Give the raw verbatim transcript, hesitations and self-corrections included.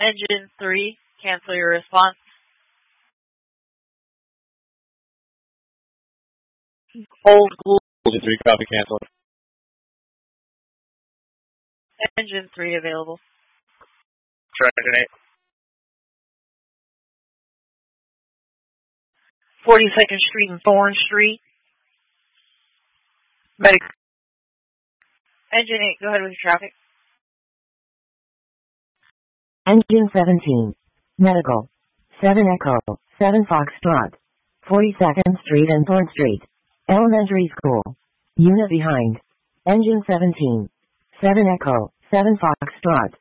Engine three, cancel your response. Old School. Engine three, copy, cancel. Engine three available. Trenton eight. forty-second Street and Thorn Street. Medic. Engine eight, go ahead with your traffic. Engine seventeen. Medical. seven Echo, seven Foxtrot. forty-second Street and Thorn Street. Elementary School. Unit behind. Engine seventeen. seven Echo, seven Foxtrot.